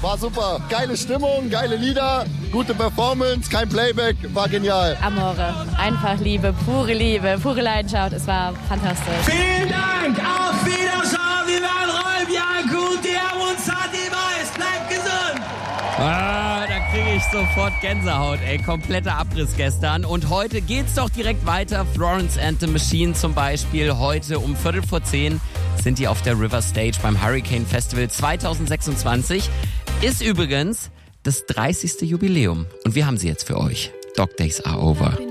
War super. Geile Stimmung, geile Lieder, gute Performance, kein Playback, war genial. Amore, einfach Liebe, pure Leidenschaft. Es war fantastisch. Vielen Dank, auf Wiedersehen, wir waren Räumjahr gut, die haben uns hat die Weiß, bleibt gesund. Da kriege ich sofort Gänsehaut, ey. Kompletter Abriss gestern. Und heute geht's doch direkt weiter. Florence and the Machine zum Beispiel. Heute um 10:15 sind die auf der River Stage beim Hurricane Festival 2026. Ist übrigens das 30. Jubiläum. Und wir haben sie jetzt für euch. Dog Days Are Over.